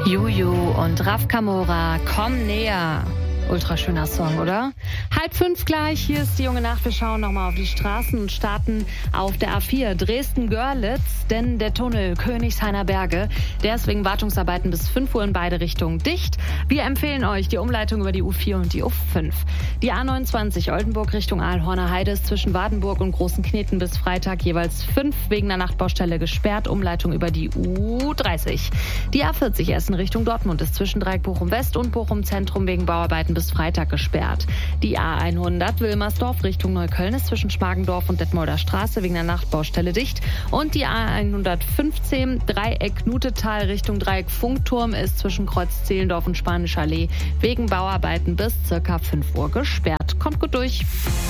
Juju und Raf Kamora, komm näher. Ultra schöner Song, oder? 4:30 gleich, hier ist die junge Nacht. Wir schauen nochmal auf die Straßen und starten auf der A4 Dresden-Görlitz, denn der Tunnel Königshainer Berge, der ist wegen Wartungsarbeiten bis 5 Uhr in beide Richtungen dicht. Wir empfehlen euch die Umleitung über die U4 und die U5. Die A29 Oldenburg Richtung Aalhorner Heide ist zwischen Wardenburg und Großen Kneten bis Freitag jeweils 5 wegen der Nachtbaustelle gesperrt. Umleitung über die U30. Die A40 Essen Richtung Dortmund ist zwischen Dreieck Bochum West und Bochum Zentrum wegen Bauarbeiten bis Freitag gesperrt. Die A100 Wilmersdorf Richtung Neukölln ist zwischen Schmargendorf und Detmolder Straße wegen der Nachtbaustelle dicht. Und die A115 Dreieck Nutetal Richtung Dreieck Funkturm ist zwischen Kreuz Zehlendorf und Spanische Allee wegen Bauarbeiten bis ca. 5 Uhr gesperrt. Kommt gut durch.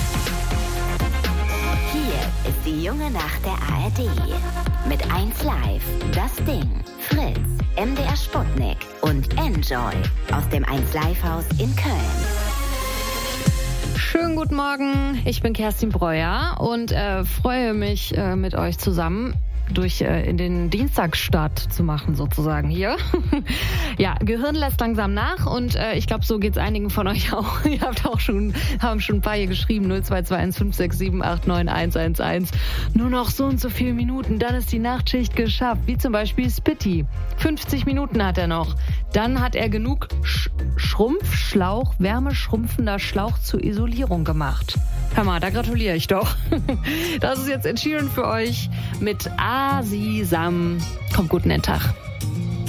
Hier ist die junge Nacht der ARD. Mit 1 Live, das Ding, Fritz, MDR Sputnik und Enjoy aus dem 1 Live Haus in Köln. Schönen guten Morgen, ich bin Kerstin Breuer und freue mich mit euch zusammen in den Dienstagsstart zu machen sozusagen hier. Ja, Gehirn lässt langsam nach und ich glaube, so geht's einigen von euch auch. Ihr haben schon ein paar hier geschrieben, 0221 567 89 111. Nur noch so und so viele Minuten, dann ist die Nachtschicht geschafft, wie zum Beispiel Spitty. 50 Minuten hat er noch. Dann hat er genug Schrumpfschlauch, wärmeschrumpfender Schlauch zur Isolierung gemacht. Hör mal, da gratuliere ich doch. Das ist jetzt entschieden für euch mit Asisam. Kommt gut in den Tag.